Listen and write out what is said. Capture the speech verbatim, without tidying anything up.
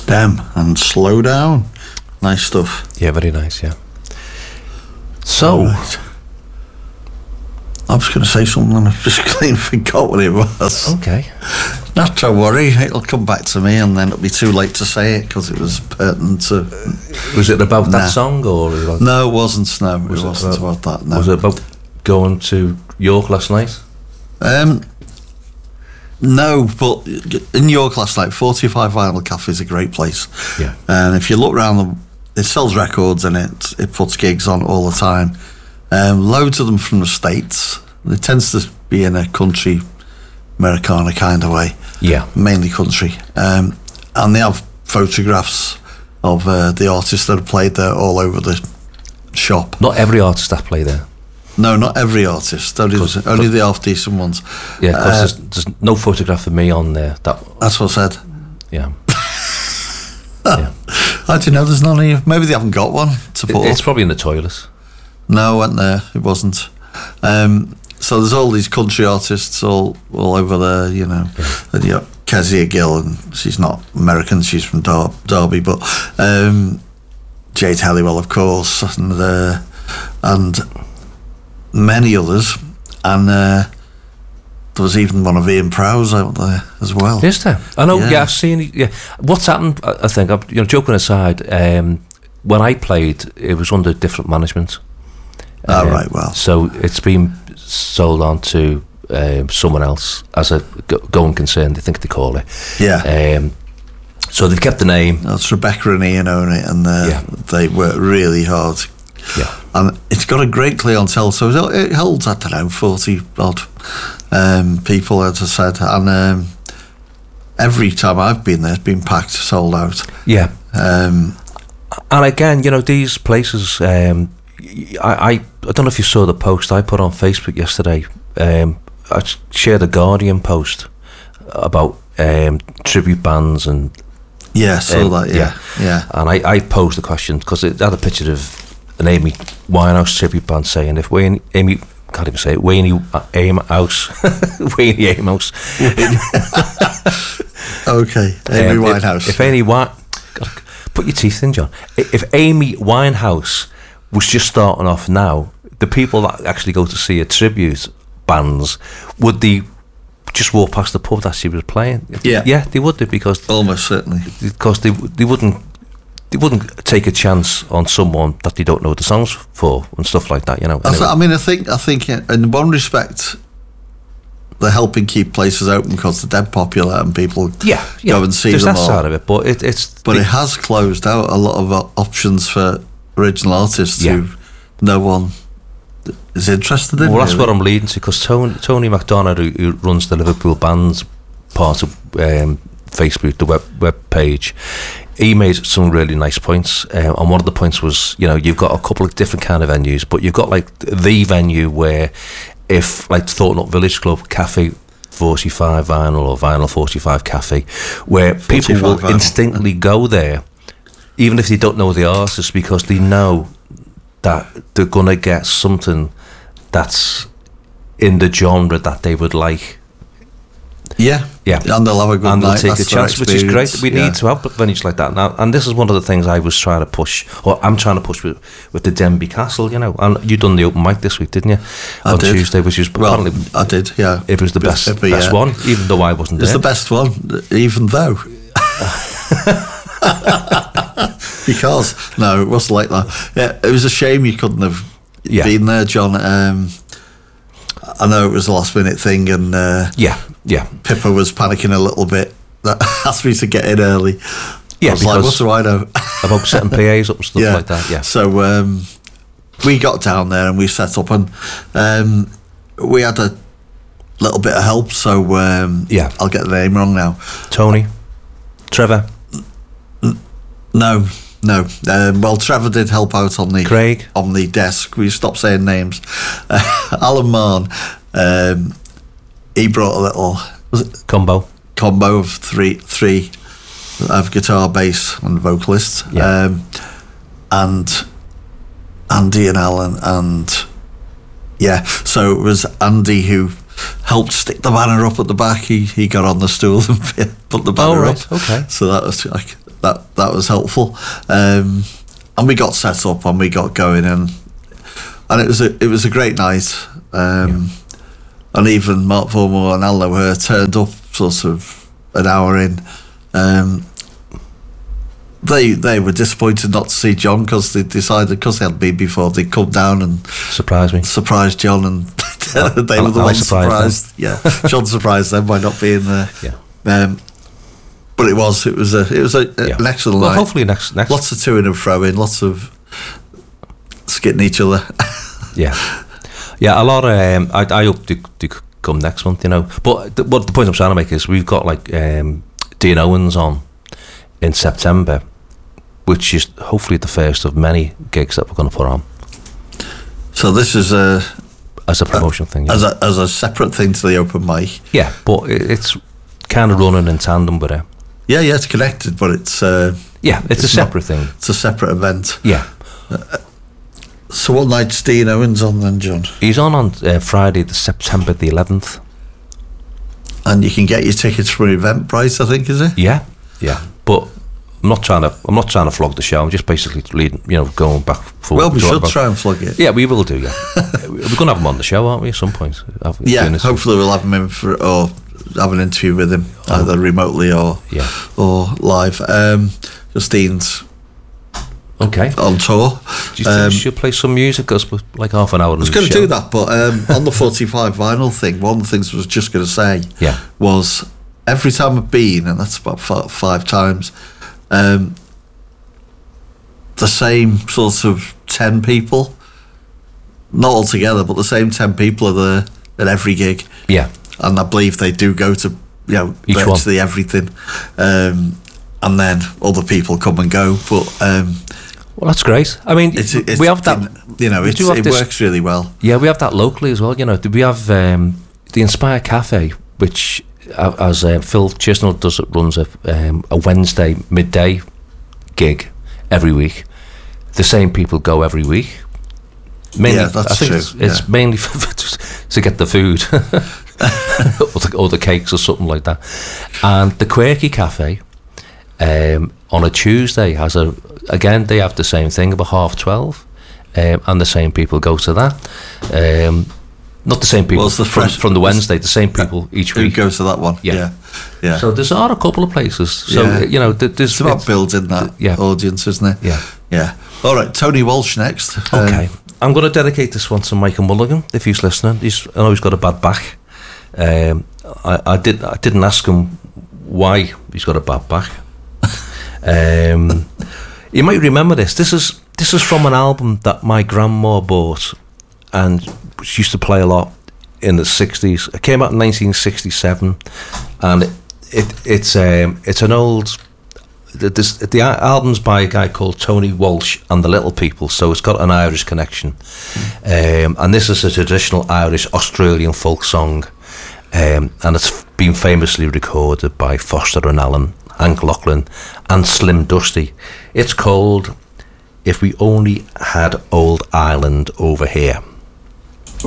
Them and Slow Down. Nice stuff. Yeah, very nice, yeah. So... Right. I was going to say something and I've just clean forgot what it was. Okay. Not to worry, it'll come back to me and then it'll be too late to say it because it was pertinent to... Was it about nah. that song or... Was it about, no, it wasn't, no, was it wasn't it about, about that, no. Was it about going to York last night? Um, no, but in York last night, forty-five Vinyl Cafe is a great place. Yeah. And if you look around, the, it sells records and it it puts gigs on all the time. Um, loads of them from the States. It tends to be in a country, Americana kind of way. Yeah. Mainly country. Um, and they have photographs of uh, the artists that have played there all over the shop. Not every artist that play there. No, not every artist. Only, only the half decent ones. Yeah, because uh, there's, there's no photograph of me on there. That That's what I said. Yeah. Yeah. How do you know there's none of you? Maybe they haven't got one to put It, it's up. probably in the toilet. No, I went there. It wasn't. Um, so there's all these country artists all all over there, you know. And you got Kezia Gill, and she's not American, she's from Dar- Derby, but um, Jade Halliwell, of course, and uh, and many others. And uh, there was even one of Ian Prowse out there as well. Is there? I know. Yeah. Yeah, I've seen. Yeah, what's happened? I, I think. I'm, you know, joking aside, um, when I played, it was under different management. Oh, Um, right, well. So it's been sold on to um, someone else as a go- going concern, I think they call it. Yeah. Um, so they've kept the name. That's Rebecca and Ian own it, and uh, Yeah. they work really hard. Yeah. And it's got a great clientele, so it holds, I don't know, forty odd um, people, as I said. And um, every time I've been there, it's been packed, sold out. Yeah. Um, And again, you know, these places, um, I, I I don't know if you saw the post I put on Facebook yesterday. Um, I shared a Guardian post about um, tribute bands and yeah, saw Um, that, yeah. Yeah. and I, I posed the question because it had a picture of an Amy Winehouse tribute band saying if Wayne Amy can't even say it Wayne Aim House Wayne Aim House Okay, Amy um, Winehouse. If, if Amy Wine, put your teeth in, John. If Amy Winehouse was just starting off now, the people that actually go to see her tribute bands, would they just walk past the pub that she was playing? Yeah. Yeah, they would do because Almost certainly. because they they wouldn't they wouldn't take a chance on someone that they don't know the songs for and stuff like that, you know. I, th- Anyway. I mean, I think, I think in one respect, they're helping keep places open because they're dead popular and people yeah, yeah, go and see there's them that all. side of it, but it, it's But the- it has closed out a lot of uh, options for original artists Yeah. who no one is interested in. well, that's really. what I'm leading to because Tony, Tony McDonald, who, who runs the Liverpool Bands part of um, Facebook, the web web page, he made some really nice points. Um, and one of the points was, you know, you've got a couple of different kind of venues, but you've got like the venue where, if like Thornton Up Village Club Cafe forty-five Vinyl or Vinyl forty-five Cafe, where people will forty-five Vinyl. instantly go there, even if they don't know the artist, because they know that they're gonna get something that's in the genre that they would like. Yeah, Yeah. and they'll have a good And they'll night. take a That's their chance, which is great. experience. We Yeah. need to have venues like that now, and this is one of the things I was trying to push, or I'm trying to push with, with the Denby Castle, you know. And you done the open mic this week, didn't you? I On did. Tuesday, which was Well, apparently I did, yeah. it was the With best Pippa, best yeah. one, even though I wasn't It's there. the best one, even though. Because no, it wasn't like that. Yeah, it was a shame you couldn't have Yeah. been there, John. Um, I know it was a last minute thing, and uh, Yeah, yeah, Pippa was panicking a little bit. That asked me to get in early. yeah. I was like, what Because do I know? about setting P As up and stuff yeah. like that. Yeah, So um, we got down there and we set up, and um, we had a little bit of help. So um, Yeah. I'll get the name wrong now. Tony, Trevor, No, no. Um, well, Trevor did help out on the Craig. on the desk. We stopped saying names. Uh, Alan Marn, um, he brought a little was it combo. combo of three three of guitar, bass, and vocalists. Yeah. Um, and Andy and Alan, and yeah, so it was Andy who helped stick the banner up at the back. He he got on the stool and put the banner Oh, right, up. okay. So that was like that that was helpful. Um, and we got set up and we got going, and and it was a it was a great night. Um, yeah. And even Mark Vormore and Al O'Hare turned up sort of an hour in. Um, they they were disappointed not to see John, because they decided, because they hadn't been before, they'd come down and surprise me, surprise John, and they were the ones surprised. Yeah, John surprised them by not being there. Yeah. Um, but it was it was a it was a, yeah. an excellent well, night. Hopefully next next lots of to-in and fro-in, lots of skitting each other. yeah, yeah. A lot of um, I I hope they, they come next month, you know. But the, what the point I'm trying to make is we've got like um, Dean Owens on in September, which is hopefully the first of many gigs that we're going to put on. So this is a as a promotion a, thing, yeah. as a as a separate thing to the open mic. Yeah, but it, it's kind of running in tandem with it. Yeah, yeah, it's connected, but it's uh, yeah, it's, it's a separate not, thing. It's a separate event. Yeah. Uh, so what night's Dean Owens on then, John? He's on on uh, Friday, the September the eleventh. And you can get your tickets for Eventbrite, I think, is it? Yeah, yeah. But I'm not trying to. I'm not trying to flog the show. I'm just basically leading, you know, going back. For well, we should try and flog it. Yeah, we will do. Yeah, we're going to have him on the show, aren't we? At some point. Have, yeah, hopefully we'll have him in for or have an interview with him, oh. either remotely or yeah. or live. Um, Justine's okay on tour. Do you think um, she'll play some music? Because we're like half an hour. I was going to do that, but um, on the forty-five vinyl thing, one of the things I was just going to say yeah. was every time I've been, and that's about five, five times, um, the same sort of ten people, not all together, but the same ten people are there at every gig. Yeah. And I believe they do go to, you know, Each virtually one. everything. Um, and then other people come and go. But um, well, that's great. I mean, it's, it's, we have that. You know, it's, it this, works really well. Yeah, we have that locally as well. You know, we have um, the Inspire Cafe, which, uh, as uh, Phil Chisnell does, it runs a, um, a Wednesday midday gig every week. The same people go every week. Mainly, yeah, that's I think true. It's, it's yeah. mainly for, for, to get the food or, the, or the cakes or something like that. And the Quirky Cafe um, on a Tuesday has a again they have the same thing about half twelve, um, and the same people go to that. Um, not the same people well, the from, fresh, from the Wednesday. The same people each who week go to that one. Yeah, yeah. yeah. So there's are a couple of places. So yeah. you know, th- there's it's about building that yeah. audience, isn't it? Yeah, yeah. All right, Tony Walsh next. Okay. Um, I'm going to dedicate this one to Michael Mulligan, if he's listening. He's, I know he's got a bad back. Um, I, I did. I didn't ask him why he's got a bad back. um, you might remember this. This is this is from an album that my grandma bought, and she used to play a lot in the sixties. It came out in nineteen sixty-seven, and it, it it's um, it's an old. This, the album's by a guy called Tony Walsh and the Little People, so it's got an Irish connection. Mm. Um, and this is a traditional Irish Australian folk song, um, and it's been famously recorded by Foster and Allen, Hank Lachlan, and Slim Dusty. It's called "If We Only Had Old Ireland Over Here."